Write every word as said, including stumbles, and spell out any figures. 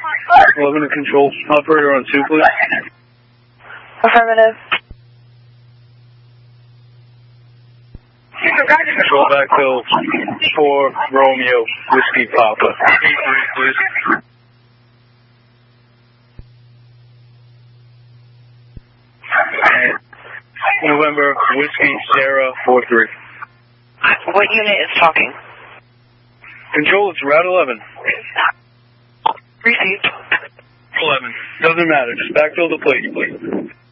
eleven to control. Operator on two, please. Affirmative. Control back till four Romeo Whiskey Papa. Please. November Whiskey Sierra four three. What unit is talking? Control, it's Route eleven. Received. eleven. Doesn't matter. Just backfill the plate, please.